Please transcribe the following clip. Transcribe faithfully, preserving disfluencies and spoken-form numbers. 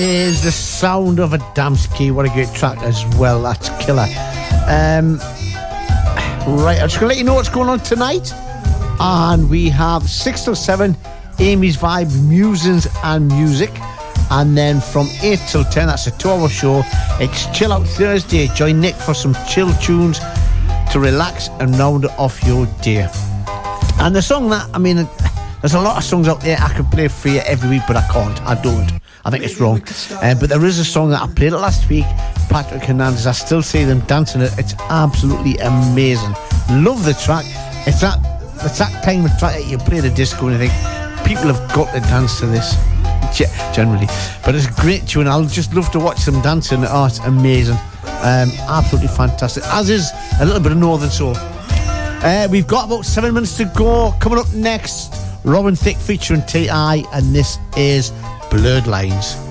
Is the sound of Adamski. What a great track as well. That's killer. Um, right, I'm just going to let you know what's going on tonight. And we have six till seven, Amy's Vibe, Musings and Music. And then from eight till ten, that's a two-hour show. It's Chill Out Thursday. Join Nick for some chill tunes to relax and round off your day. And the song that, I mean, there's a lot of songs out there I could play for you every week, but I can't. I don't. I think it's wrong. Uh, but there is a song that I played it last week, Patrick Hernandez. I still see them dancing it. It's absolutely amazing. Love the track. It's that, it's that kind of track that you play the disco and you think, people have got to dance to this, generally. But it's a great tune. I'll just love to watch them dancing. Oh, it's amazing. Um, absolutely fantastic. As is a little bit of Northern Soul. Uh, we've got about seven minutes to go. Coming up next, Robin Thicke featuring T I, and this is Blurred Lines.